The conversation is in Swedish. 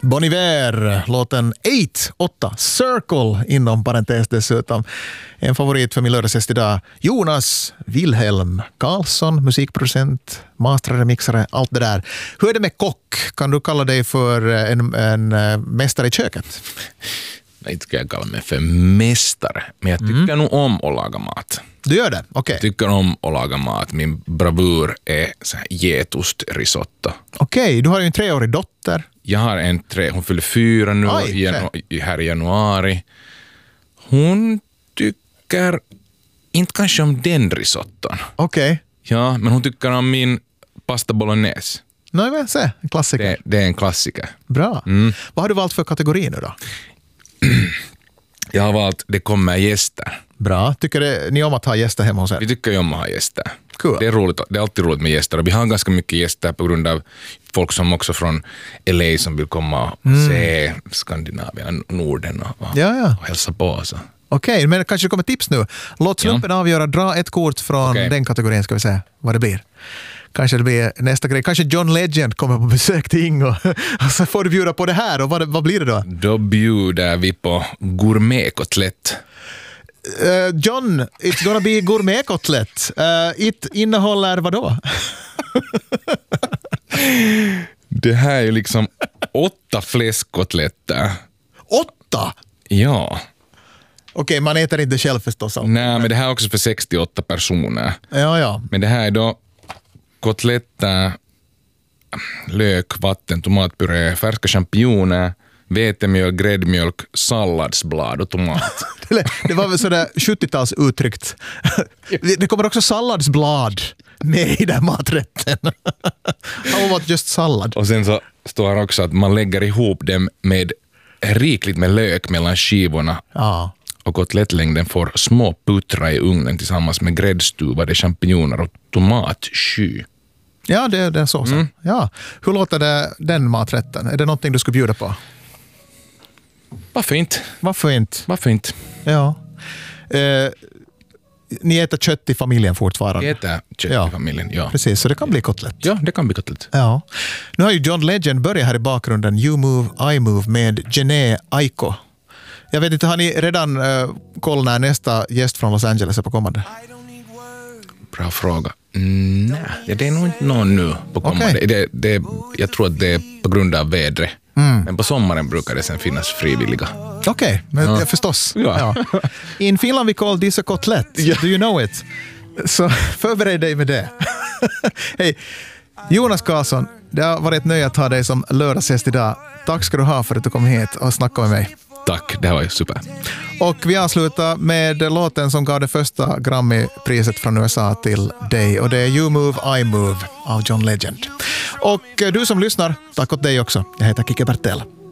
Bon Iver, låten 8 Circle inom parentes dessutom. En favorit för min lördagsgäst idag, Jonas Wilhelm Karlsson, musikproducent, mastrare, mixare, allt det där. Hur är det med kock? Kan du kalla dig för en mästare i köket? Nej, inte ska jag kalla mig för mästare, men jag tycker nog om att laga mat. Du gör det? Okej. Jag tycker om att laga mat. Min bravur är så här getostrisotto. Okej, du har ju en 3-årig dotter. Jag har hon fyller 4 nu här i januari. Hon tycker inte kanske om den risotton. Okej. Ja, men hon tycker om min pasta bolognese. Nej, men se, en klassiker. Det är en klassiker. Bra. Vad har du valt för kategori nu då? Jag har valt det kommer gäster. Bra. Tycker ni om att ha gäster hemma hos er? Vi tycker ju om att ha gäster. Cool. Det är roligt. Det är alltid roligt med gäster. Och vi har ganska mycket gäster på grund av folk som också från LA som vill komma och se Skandinavien, Norden och hälsa på. Okej, men kanske det kommer tips nu. Låt slumpen avgöra. Dra ett kort från den kategorin, ska vi se vad det blir. Kanske det blir nästa grej. Kanske John Legend kommer på besök till Ingo. Och så får du bjuda på det här. Och vad blir det då? Då bjuder vi på gourmetkotlett. John, it's gonna be gourmetkotlett. It innehåller vad då? Det här är ju liksom 8 fläskkotletter. 8? Ja. Okej, man äter inte själv förstås. Nej, men det här är också för 68 personer. Ja. Men det här är då kotletter, lök, vatten, tomatpuré, färska champinjoner, vetemjöl, gräddmjölk, salladsblad och tomat. Det var väl sådär 70-tals uttryckt. Det kommer också salladsblad med i den maträtten. How about just sallad? Och sen så står det också att man lägger ihop dem med rikligt med lök mellan skivorna. Ja. Och kotlettlängden får små puttra i ugnen tillsammans med gräddstuvade champinjoner och tomatsky. Ja, det är så. Ja. Hur låter det den maträtten? Är det någonting du skulle bjuda på? Varför inte? Ja. Ni äter kött i familjen fortfarande? Vi äter kött i familjen, ja. Precis, så det kan bli kotlett. Ja, det kan bli kotlett. Ja. Nu har ju John Legend börjat här i bakgrunden. You Move, I Move med Jhené Aiko. Jag vet inte, har ni redan koll när nästa gäst från Los Angeles är på kommande? Bra fråga. Nej, det är nog inte någon nu på kommande. Okay. Jag tror att det är på grund av vädret. Men på sommaren brukar det sen finnas frivilliga. Okej, men förstås. Ja. In Finland vi call this a kotlett. Yeah. Do you know it? Så förbered dig med det. Hej, Jonas Karlsson, det har varit ett nöje att ha dig som lördagsgäst idag. Tack ska du ha för att du kom hit och snackade med mig. Tack, det var ju super. Och vi avslutar med låten som gav det första Grammy-priset från USA till dig. Och det är You Move, I Move av John Legend. Och du som lyssnar, tack åt dig också. Jag heter Kike Bertel.